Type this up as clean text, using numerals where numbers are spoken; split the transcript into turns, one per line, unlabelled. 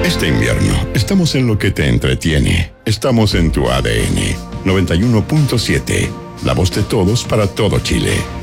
Este invierno, estamos en lo que te entretiene. Estamos en tu ADN. 91.7. La voz de todos para todo Chile.